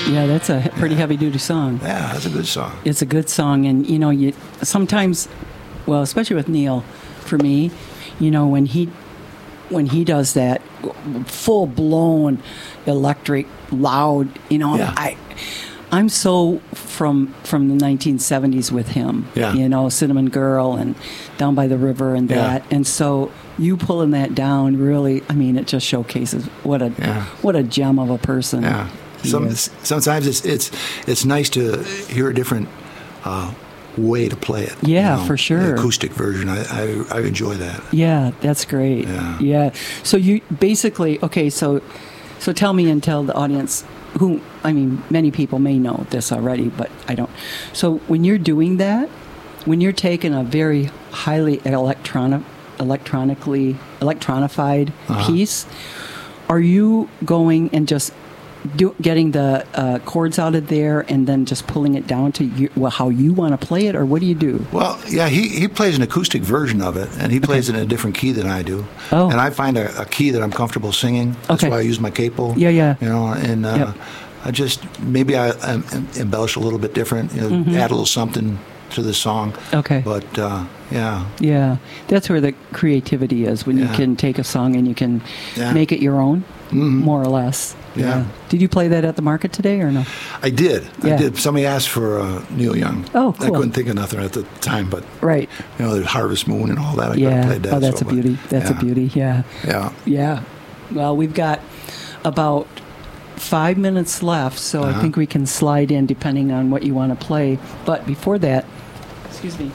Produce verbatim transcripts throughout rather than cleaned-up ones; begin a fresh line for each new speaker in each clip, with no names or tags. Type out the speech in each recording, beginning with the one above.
Yeah, that's a pretty
Yeah.
heavy-duty song.
Yeah, that's a good song.
It's a good song, and you know, you sometimes, well, especially with Neil, for me, you know, when he when he does that full-blown electric, loud, you know,
Yeah.
I. I'm so from from the nineteen seventies with him,
Yeah.
you know, Cinnamon Girl and Down by the River and
Yeah.
that, and so you pulling that down really, I mean, it just showcases what a
Yeah.
what a gem of a person.
Yeah.
he
Some,
is.
sometimes it's it's it's nice to hear a different uh, way to play it.
Yeah,
you know,
for sure.
The acoustic version, I, I I enjoy that.
Yeah, that's great.
Yeah.
Yeah. So you basically okay. So, so tell me and tell the audience who I mean, many people may know this already, but I don't. So when you're doing that, when you're taking a very highly electronic, electronically electronified
Uh-huh.
piece, are you going and just do, getting the uh, chords out of there and then just pulling it down to you, well, how you want to play it, or what do you do?
Well, yeah, he, he plays an acoustic version of it, and he plays it in a different key than I do.
Oh.
And I find a, a key that I'm comfortable singing. That's
Okay.
why I use my capo.
Yeah, yeah.
You know, and uh,
Yep.
I just maybe I, I embellish a little bit different. You know,
Mm-hmm.
add a little something to the song.
Okay.
But uh, yeah,
Yeah, that's where the creativity is, when you
Yeah.
can take a song and you can
Yeah.
make it your own,
Mhm.
more or less.
Yeah.
Did you play that at the market today or no?
I did.
Yeah.
I did. Somebody asked for uh, Neil Young.
Oh,
I
cool.
couldn't think of nothing at the time, but
Right.
you know, there's Harvest Moon and all that. I could have
Yeah.
played that.
Oh, that's
so,
a beauty.
but,
That's
yeah.
a beauty. Yeah.
Yeah.
Yeah. Well, we've got about five minutes left, so I
Uh-huh.
think we can slide in depending on what you want to play. But before that, excuse me.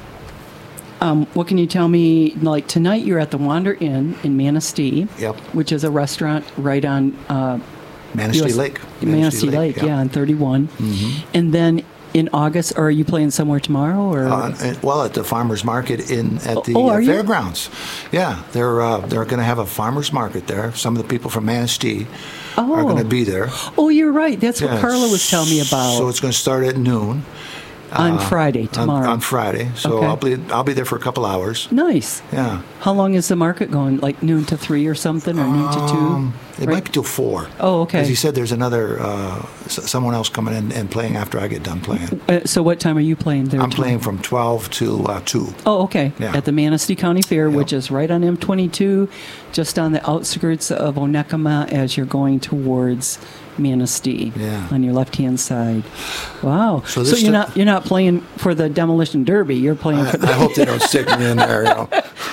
Um, what can you tell me? Like tonight, you're at the Wander Inn in Manistee,
Yep.
which is a restaurant right on uh,
Manistee
U S
Lake.
Manistee, Lake, yeah. on thirty-one.
Mhm.
And then in August, or are you playing somewhere tomorrow? Or
Uh, and- well, at the farmers market in at the
Oh, are
uh,
you?
fairgrounds. Yeah, they're uh, they're going to have a farmers market there. Some of the people from Manistee are
Oh.
going to be there.
oh, you're right. That's what
Yeah,
Carla was telling me about
So it's going to start at noon
on
uh,
Friday
on,
tomorrow.
on Friday. So
Okay.
I'll be I'll be there for a couple hours.
Nice.
Yeah.
How long is the market going? Like noon to three or something, or noon to two?
Um, it
Right.
might be till four.
Oh, okay.
Because he said there's another uh, s- someone else coming in and playing after I get done playing.
Uh, so what time are you playing there?
I'm
tomorrow?
playing from twelve to uh, two.
Oh, okay.
Yeah.
At the Manistee County Fair,
Yep.
which is right on M twenty-two, just on the outskirts of Onekama as you're going towards Manistee.
Yeah.
On your left-hand side. Wow.
So
So,
this
you're
ti-
not you're not playing for the Demolition Derby. You're playing
I,
for the.
I hope they don't stick me in there. You know.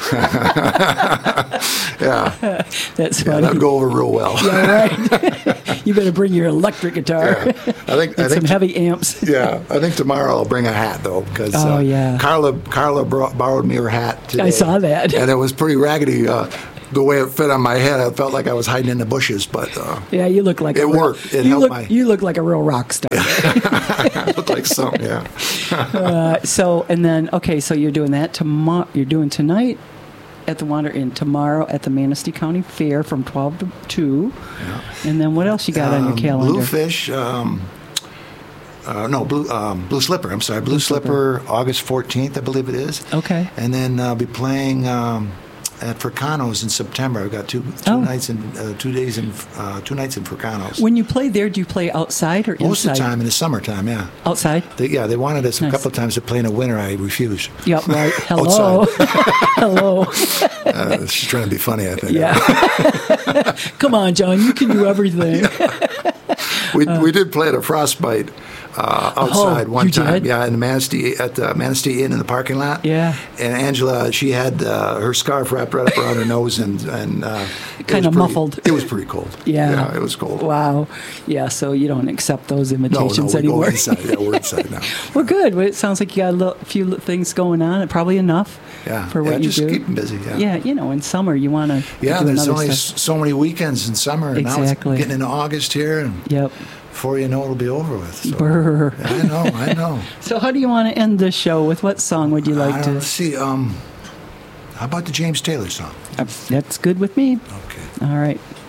yeah,
That's
yeah,
funny.
that'd go over real well.
Yeah, right. You better bring your electric guitar
Yeah. I think I
and some
think
heavy amps.
yeah, I think tomorrow I'll bring a hat though because
Oh,
uh,
yeah.
Carla Carla bro- borrowed me her hat today.
I saw that.
and it was pretty raggedy. Uh, the way it fit on my head, I felt like I was hiding in the bushes, but uh,
Yeah, you look like
It
a real,
worked. It
you
helped
look
my-
you look like a real rock star.
I looked like something. Yeah,
Uh, so and then okay, so you're doing that tomorrow. You're doing tonight at the Wander Inn, tomorrow at the Manistee County Fair from twelve to two,
yeah.
and then what else you got on your
Um,
calendar?
Bluefish. Um, uh, no, blue um, blue slipper. I'm sorry, blue,
Blue
slipper.
Slipper.
August fourteenth, I believe it is.
Okay.
And then I'll be playing um, at Fricano's in September. I've got two two
Oh.
nights in uh, two days in uh, two nights in Fricano's.
When you play there, do you play outside or
Most
inside?
of the time in the summertime, yeah.
Outside.
They, yeah, they wanted us a
Nice.
couple of times to play in the winter. I refused.
Yeah, right. Hello. Hello.
Uh, she's trying to be funny, I think.
Yeah. Come on, John. You can do everything.
We, we did play at a Frostbite uh, outside
Oh,
one
you
time.
did?
Yeah, in the Manistee at the Manistee Inn in the parking lot.
Yeah.
And Angela, she had uh, her scarf wrapped right up around her nose and and uh, it
Kinda
was pretty-
muffled.
It was pretty cold.
Yeah.
it was cold.
Wow. Yeah. So you don't accept those
No, no,
invitations
we
anymore.
go inside. Yeah, we're inside now.
Well, good. Well, it sounds like you got a little, few li- things going on. Probably enough
Yeah,
for what
yeah,
you
just
do.
keep them busy. Yeah.
Yeah, you know, in summer you want to.
Yeah,
do
there's
another
only
stuff.
s- so many weekends in summer, and now
Exactly.
it's getting into August here, and
Yep.
before you know, it'll be over with. So.
Brr.
I know, I know.
So, how do you want to end this show? With what song would you like
I
to?
don't see. Um, how about the James Taylor song?
Uh, That's good with me.
Okay.
All right.